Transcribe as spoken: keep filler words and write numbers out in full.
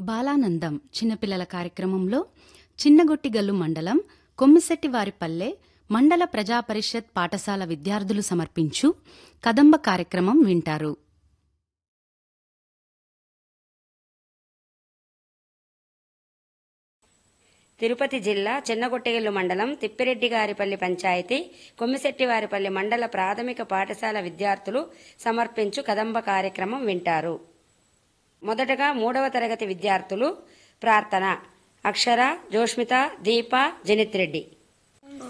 బాలానందం చిన్నపిల్లల కార్యక్రమంలో చిన్నగొట్టిగల్లు మండలం కొమ్మిశెట్టివారిపల్లె మండల ప్రజాపరిషత్ పాఠశాల విద్యార్థులు సమర్పించు కదంబ కార్యక్రమం వింటారు. తిరుపతి జిల్లా చిన్నగొట్టిగల్లు మండలం తిప్పిరెడ్డిగారిపల్లి పంచాయతీ కొమ్మిశెట్టివారిపల్లి మండల ప్రాథమిక పాఠశాల విద్యార్థులు సమర్పించు కదంబ కార్యక్రమం వింటారు. మొదటగా మూడవ తరగతి విద్యార్థులు ప్రార్థన. అక్షర, జోష్మిత, దీప, జనిత్ రెడ్డి.